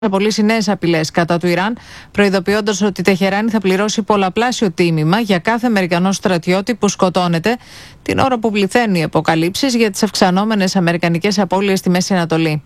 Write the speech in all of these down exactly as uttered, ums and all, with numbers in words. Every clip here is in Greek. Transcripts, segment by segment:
απολύσει νέες απειλές κατά του Ιράν, προειδοποιώντας ότι η Τεχεράνη θα πληρώσει πολλαπλάσιο τίμημα για κάθε Αμερικανό στρατιώτη που σκοτώνεται, την ώρα που πληθαίνουν οι αποκαλύψεις για τις αυξανόμενες αμερικανικές απώλειες στη Μέση Ανατολή.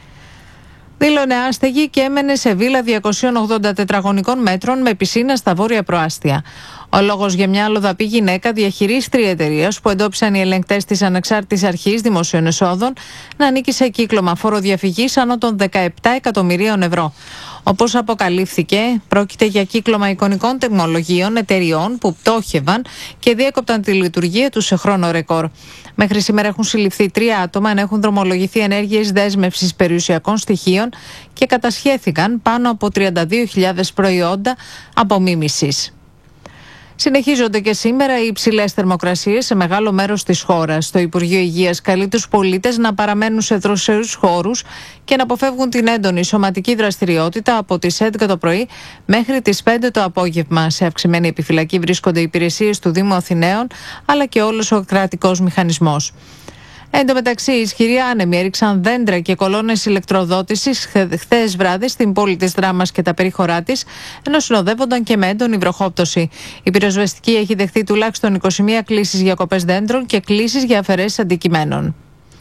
Δήλωνε άστεγη και έμενε σε βίλα διακοσίων ογδόντα τετραγωνικών μέτρων με πισίνα στα βόρεια προάστια. Ο λόγος για μια αλλοδαπή γυναίκα διαχειρίστρια εταιρείας που εντόπισαν οι ελεγκτές της Ανεξάρτητης Αρχής Δημοσίων Εσόδων να ανήκει σε κύκλωμα φοροδιαφυγής άνω των δεκαεπτά εκατομμυρίων ευρώ. Όπως αποκαλύφθηκε, πρόκειται για κύκλωμα εικονικών τεχνολογίων εταιριών που πτώχευαν και διέκοπταν τη λειτουργία τους σε χρόνο ρεκόρ. Μέχρι σήμερα έχουν συλληφθεί τρία άτομα, ενώ έχουν δρομολογηθεί ενέργειες δέσμευσης περιουσιακών στοιχείων και κατασχέθηκαν πάνω από τριάντα δύο χιλιάδες προϊόντα απομίμησης. Συνεχίζονται και σήμερα οι υψηλές θερμοκρασίες σε μεγάλο μέρος της χώρας. Το Υπουργείο Υγείας καλεί τους πολίτες να παραμένουν σε δροσερούς χώρους και να αποφεύγουν την έντονη σωματική δραστηριότητα από τις έντεκα το πρωί μέχρι τις πέντε το απόγευμα. Σε αυξημένη επιφυλακή βρίσκονται οι υπηρεσίες του Δήμου Αθηναίων, αλλά και όλος ο κρατικός μηχανισμός. Εν τω μεταξύ, ισχυροί άνεμοι έριξαν δέντρα και κολόνες ηλεκτροδότησης χθες βράδυ στην πόλη της Δράμας και τα περίχωρά της, ενώ συνοδεύονταν και με έντονη βροχόπτωση. Η πυροσβεστική έχει δεχθεί τουλάχιστον είκοσι μία κλήσεις για κοπές δέντρων και κλήσεις για αφαιρέσεις αντικειμένων.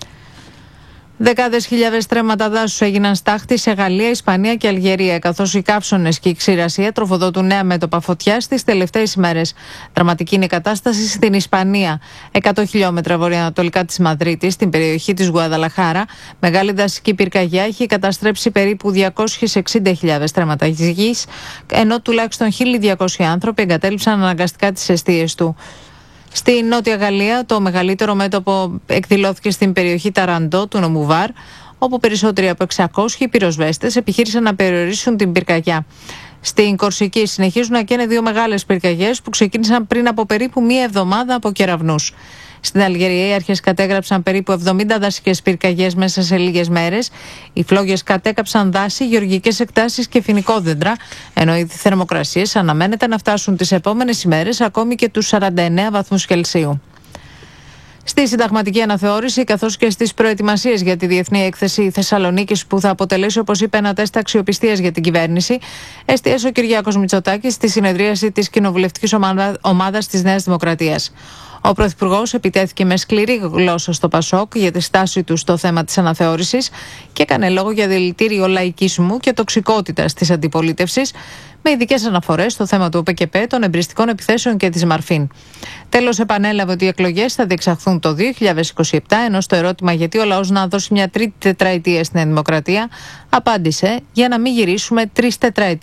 Δεκάδες χιλιάδες στρέμματα δάσους έγιναν στάχτη σε Γαλλία, Ισπανία και Αλγερία, καθώς οι καύσωνες και η ξηρασία τροφοδοτούν νέα μέτωπα φωτιάς τις τελευταίες ημέρες. Δραματική είναι η κατάσταση στην Ισπανία. εκατό χιλιόμετρα βορειοανατολικά της Μαδρίτης, στην περιοχή της Γουαδαλαχάρα, μεγάλη δασική πυρκαγιά έχει καταστρέψει περίπου διακόσιες εξήντα χιλιάδες στρέμματα γης, ενώ τουλάχιστον χίλια διακόσιοι άνθρωποι εγκατέλειψαν αναγκαστικά τις εστίες του. Στη Νότια Γαλλία, το μεγαλύτερο μέτωπο εκδηλώθηκε στην περιοχή Ταραντό του νομού Βαρ, όπου περισσότεροι από εξακόσιοι πυροσβέστες επιχείρησαν να περιορίσουν την πυρκαγιά. Στην Κορσική συνεχίζουν να καίνε δύο μεγάλες πυρκαγιές που ξεκίνησαν πριν από περίπου μία εβδομάδα από κεραυνούς. Στην Αλγερία, οι αρχές κατέγραψαν περίπου εβδομήντα δασικές πυρκαγιές μέσα σε λίγες μέρες. Οι φλόγες κατέκαψαν δάση, γεωργικές εκτάσεις και φοινικόδεντρα, ενώ οι θερμοκρασίες αναμένεται να φτάσουν τις επόμενες ημέρες ακόμη και τους σαράντα εννέα βαθμούς Κελσίου. Στη συνταγματική αναθεώρηση, καθώς και στις προετοιμασίες για τη Διεθνή Έκθεση Θεσσαλονίκης, που θα αποτελέσει, όπως είπε, ένα τεστ αξιοπιστίας για την κυβέρνηση, εστίασε ο Κυριάκος Μητσοτάκης στη συνεδρίαση της κοινοβουλευτικής ομάδας της Νέας Δημοκρατίας. Ο Πρωθυπουργός επιτέθηκε με σκληρή γλώσσα στο Πασόκ για τη στάση του στο θέμα της αναθεώρησης και έκανε λόγο για δηλητήριο λαϊκισμού και τοξικότητας της αντιπολίτευσης, με ειδικές αναφορές στο θέμα του ΟΠΕΚΕΠΕ, των εμπριστικών επιθέσεων και της Μαρφίν. Τέλος, επανέλαβε ότι οι εκλογές θα διεξαχθούν το δύο χιλιάδες είκοσι επτά, ενώ στο ερώτημα γιατί ο λαός να δώσει μια τρίτη τετραετία στην Δημοκρατία, απάντησε για να μην γυρίσουμε τρεις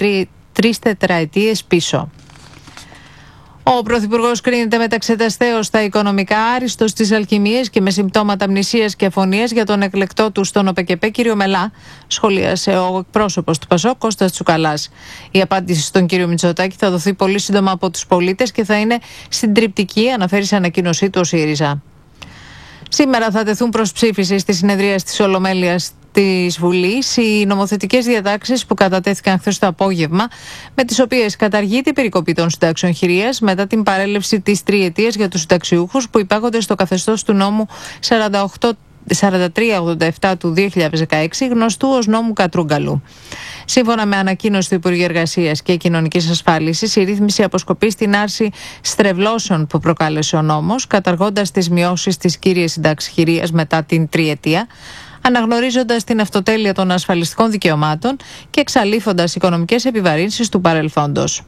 τετραετίες πίσω. Ο Πρωθυπουργός κρίνεται μεταξεταστέως στα οικονομικά, άριστος στις αλχημίες και με συμπτώματα αμνησίας και αφωνίας για τον εκλεκτό του στον ΟΠΕΚΕΠΕ κύριο Μελά, σχολίασε ο εκπρόσωπος του Πασόκ Κώστας Τσουκαλάς. Η απάντηση στον κύριο Μητσοτάκη θα δοθεί πολύ σύντομα από τους πολίτες και θα είναι συντριπτική, αναφέρει σε ανακοίνωσή του ο ΣΥΡΙΖΑ. Σήμερα θα τεθούν προς ψήφιση στη συνεδρία της Ολομέλειας της Βουλής οι νομοθετικές διατάξεις που κατατέθηκαν χθες το απόγευμα, με τις οποίες καταργείται η περικοπή των συντάξεων χειρίας μετά την παρέλευση της τριετίας για τους συνταξιούχους που υπάγονται στο καθεστώς του νόμου σαράντα τρία ογδόντα επτά του δύο χιλιάδες δεκαέξι, γνωστού ως νόμου Κατρούγκαλου. Σύμφωνα με ανακοίνωση του Υπουργείου Εργασίας και Κοινωνικής Ασφάλισης, η ρύθμιση αποσκοπεί στην άρση στρεβλώσεων που προκάλεσε ο νόμος, καταργώντας τις μειώσεις της κύριας συντάξης χειρίας μετά την τριετία, αναγνωρίζοντας την αυτοτέλεια των ασφαλιστικών δικαιωμάτων και εξαλείφοντας οικονομικές επιβαρύνσεις του παρελθόντος.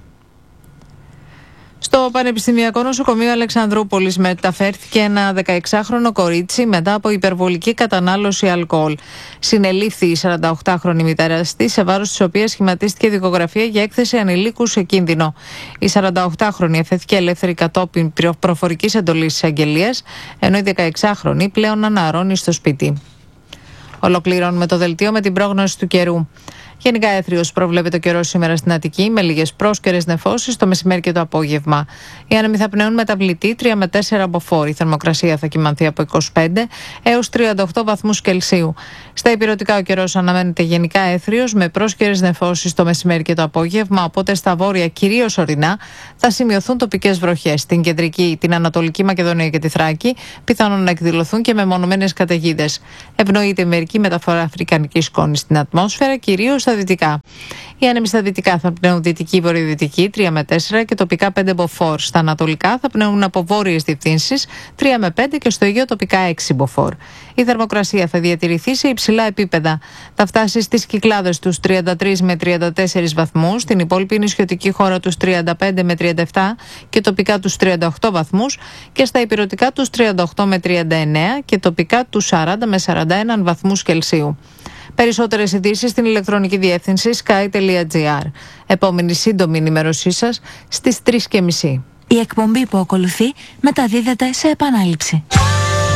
Στο Πανεπιστημιακό Νοσοκομείο Αλεξανδρούπολης μεταφέρθηκε ένα δεκαεξάχρονο κορίτσι μετά από υπερβολική κατανάλωση αλκοόλ. Συνελήφθη η σαρανταοκτάχρονη μητέρα της, σε βάρος της οποίας σχηματίστηκε δικογραφία για έκθεση ανηλίκου σε κίνδυνο. Η σαρανταοκτάχρονη αφέθηκε ελεύθερη κατόπιν προφορικής εντολής της αγγελίας, ενώ η δεκαεξάχρονη πλέον αναρρώνει στο σπίτι. Ολοκληρώνουμε το δελτίο με την πρόγνωση του καιρού. Γενικά έθριος προβλέπεται ο καιρός σήμερα στην Αττική, με λίγες πρόσκαιρες νεφώσεις το μεσημέρι και το απόγευμα. Οι άνεμοι θα πνέουν μεταβλητή τρία με τέσσερα από φόρ. Η θερμοκρασία θα κυμανθεί από είκοσι πέντε έως τριάντα οκτώ βαθμούς Κελσίου. Στα ηπειρωτικά ο καιρός αναμένεται γενικά έθριος, με πρόσκαιρες νεφώσεις το μεσημέρι και το απόγευμα, οπότε στα βόρεια, κυρίως ορεινά, θα σημειωθούν τοπικές βροχές. Στην κεντρική, την Ανατολική Μακεδονία και τη Θράκη πιθανόν να εκδηλωθούν και μεμονωμένες καταιγίδες. Ευνοείται μερική μεταφορά αφρικανικής σκόνης στην ατμόσφαιρα, κυρίως στα στα δυτικά. Οι άνεμοι στα δυτικά θα πνέουν δυτική βορειοδυτική τρία με τέσσερα και τοπικά πέντε μποφόρ. Στα ανατολικά θα πνέουν από βόρειες διευθύνσεις τρία με πέντε και στο Αιγαίο τοπικά έξι μποφόρ. Η θερμοκρασία θα διατηρηθεί σε υψηλά επίπεδα. Θα φτάσει στις Κυκλάδες τους τριάντα τρεις με τριάντα τέσσερις βαθμούς, στην υπόλοιπη νησιωτική χώρα τους τριάντα πέντε με τριάντα επτά και τοπικά τους τριάντα οκτώ βαθμούς και στα ηπειρωτικά τους τριάντα οκτώ με τριάντα εννέα και τοπικά τους σαράντα με σαράντα ένα βαθμούς Κελσίου. Περισσότερες ειδήσεις στην ηλεκτρονική διεύθυνση sky τελεία gr. Επόμενη σύντομη ενημέρωσή σας στις τρεις και μισή. Η εκπομπή που ακολουθεί μεταδίδεται σε επανάληψη.